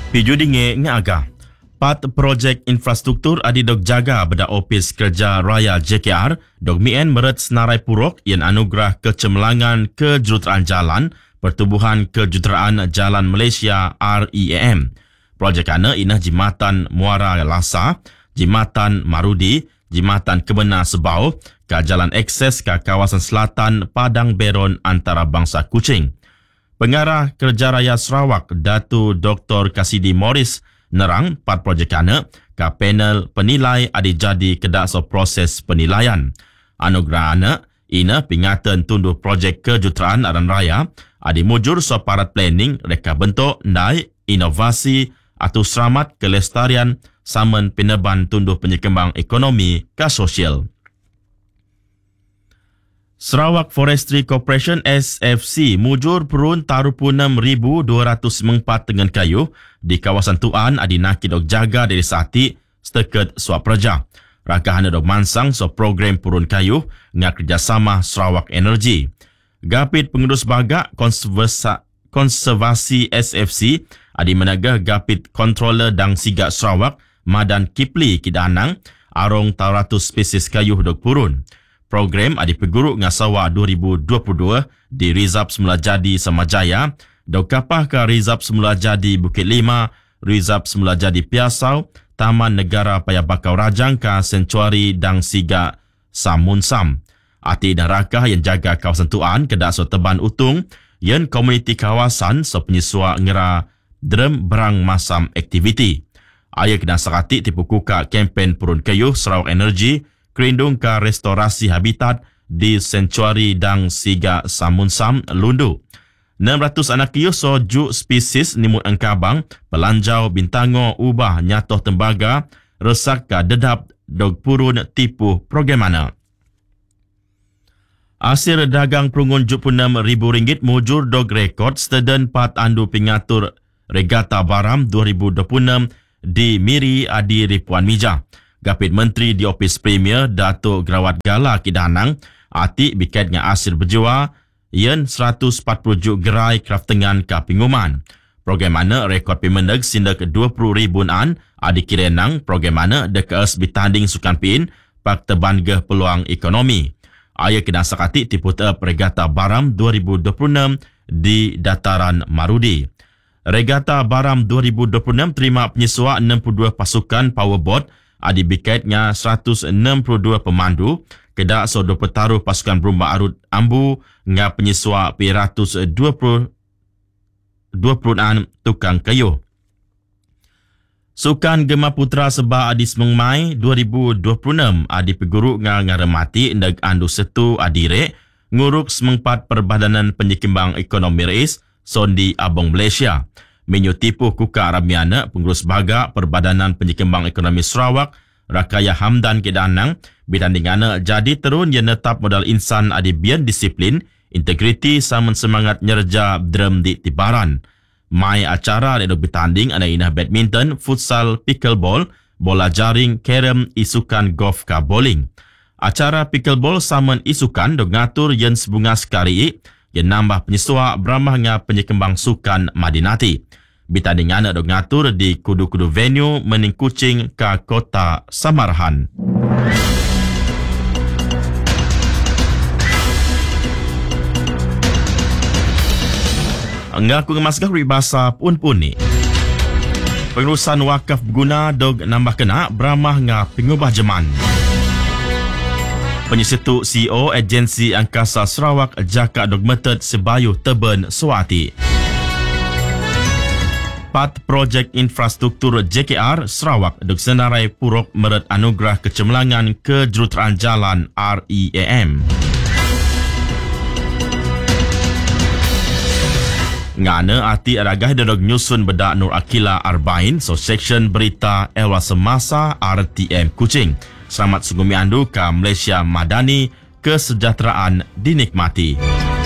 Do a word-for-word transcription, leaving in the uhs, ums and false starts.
Piju dinge ngaga. Pat projek infrastruktur adi dog jaga beda Opis Kerja Raya J K R dog mien meret senarai purok yang anugerah kecemerlangan kejuruteraan jalan Pertubuhan Kejuruteraan Jalan Malaysia R E A M. Projek ana inah Jimatan Muara Lasa, Jimatan Marudi, Jimatan Kebenar Sebau, ke jalan akses ke kawasan selatan Padang Beron antarabangsa Kuching. Pengarah Kerja Raya Sarawak, Datu Doktor Kasidi Morris, nerang part projek ana ke panel penilai adi jadi kedak so proses penilaian. Anugerah ana ina pingatan tunduh projek kejuruteraan aran raya adi mujur so parat planning reka bentuk ndai inovasi atau selamat kelestarian saman peneban tunduh penyekembang ekonomi ke sosial. Sarawak Forestry Corporation S F C mujur perun tarupu enam ribu dua ratus sembilan puluh empat dengan kayu di kawasan Tuan adi nakit dok jaga dari sati setakat suap raja. Rakahan dok mansang so program purun kayu dengan kerjasama Sarawak Energy. Gapit pengurus bagak konservasi, konservasi S F C adi menagah gapit controller dang sigak Sarawak Madan Kipli Kidanang arong tauratus spesies kayu dok purun. Program adi peguruk ngasawa dua ribu dua puluh dua di Rizab Semula Jadi Samajaya, dok kapah ke Rizab Semula Jadi Bukit Lima, Rizab Semula Jadi Piasau, Taman Negara Paya Bakau Rajang ke Sentuari Dang Siga Samun Sam. Ati dan rakah yang jaga kawasan Tuan kedak so teban utung, yang komuniti kawasan so penyisua ngera drem berang masam aktiviti. Ayah kena serati tipu kuka kempen purun kayu Sarawak Energy, kerindung ke restorasi habitat di Sentuari Dang Siga Samun Sam, Lundu. enam ratus anak kiyo so ju spesies nimut angkabang, pelanjau, bintango, ubah, nyatoh tembaga, resak ke dedap dog purun tipu program mana. Hasil dagang perungun tujuh puluh enam ribu ringgit mujur dog rekod steden pat andu pengatur Regata Baram dua ribu dua puluh enam di Miri Adi Ripuan Mija. Gapit Menteri di Opis Premier Datuk Gerawat Gala Kidanang ati biket dengan hasil berjua yen seratus empat puluh juk gerai kraftengan ke pinguman. Program mana rekod pimendeg sindak dua puluh ribu an adi kirenang program mana dekas bitanding sukan pin pak teban ge peluang ekonomi. Ayah kena sakati tipu teap Regata Baram dua ribu dua puluh enam di Dataran Marudi. Regata Baram dua ribu dua puluh enam terima penyisua enam puluh dua pasukan powerboat adi biketnya seratus enam puluh dua pemandu, kedak so dua petaruh pasukan berumba arut ambu, nga penyisua pi ratus dua puluh an tukang kayu. Sukan Gema Putra Seba adi Semeng Mai dua ribu dua puluh enam adi peguruk nga ngaremati ndag andu setu adire, nguruk semengpat Perbadanan Penyekembang Ekonomi Rais, Sondi Abong Malaysia. Menyu tipu kuka Ramiana, pengurus baga Perbadanan Penyekembang Ekonomi Sarawak, Rakaya Hamdan Kidanang, bidandingana jadi terun yang netap modal insan adi bian disiplin, integriti saman semangat nyerja drum di tibaran. Mai acara redok bertanding ada inah badminton, futsal, pickleball, bola jaring, kerem, isukan golf ka bowling. Acara pickleball saman isukan dok ngatur yang sebunga sekari yang nambah penyisua beramah nga penyekembang sukan Madinati. Bitandingan dok ngatur di kudu-kudu venue Mening Kuching ka Kota Samarahan. Ngaku ngemaskah ribasa pun-pun ni. Pengurusan wakaf berguna dog nambah kena beramah nga pengubah jeman. Penyisitu C E O Agensi Angkasa Sarawak Jaka Dog Meted Sebayu Teben Suati. Pat projek infrastruktur J K R Sarawak dog senarai purok meret anugerah kecemerlangan kejuruteraan jalan R E A M. Ngana ati aragah dodog nyusun bedak Nur Akila Arbain so section berita Elwa Semasa R T M Kuching. Selamat sungguh miandu ke Malaysia Madani, kesejahteraan dinikmati.